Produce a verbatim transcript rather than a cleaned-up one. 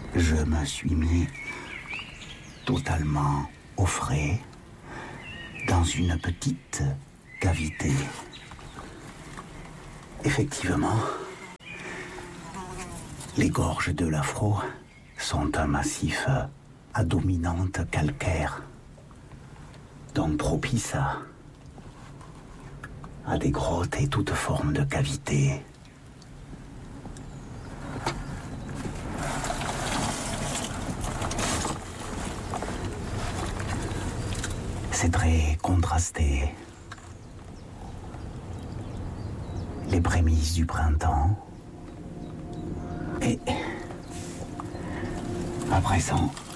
je me suis mis totalement au frais dans une petite cavité. Effectivement, les gorges de l'Afro sont un massif à dominante calcaire, donc propice à, à des grottes et toutes formes de cavités. C'est très contrasté. Les prémices du printemps. Et à présent,